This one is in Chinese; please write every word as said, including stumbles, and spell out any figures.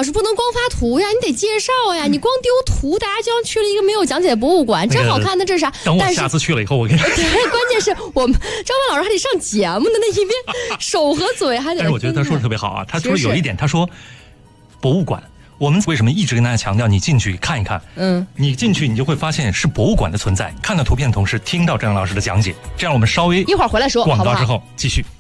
老师不能光发图呀，你得介绍呀，你光丢图，大家就像去了一个没有讲解的博物馆，真好看的这是啥？ 等我下次去了以后，我跟你说。 对，关键是我们张曼老师还得上节目的那一边，手和嘴还得。 但是我觉得他说的特别好啊，他说有一点，他说博物馆。我们为什么一直跟大家强调你进去看一看？嗯，你进去你就会发现是博物馆的存在。看到图片的同时，听到张老师的讲解，这样我们稍微一会儿回来说， 广告之后继续。